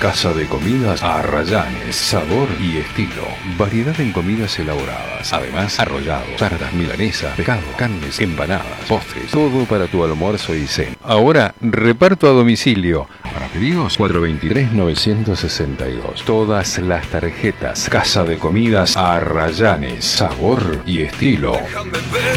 Casa de Comidas Arrayanes, sabor y estilo. Variedad en comidas elaboradas. Además, arrollados, tartas milanesas, pescado, carnes, empanadas, postres. Todo para tu almuerzo y cena. Ahora, reparto a domicilio. Para pedidos, 423-962. Todas las tarjetas. Casa de Comidas Arrayanes, sabor y estilo.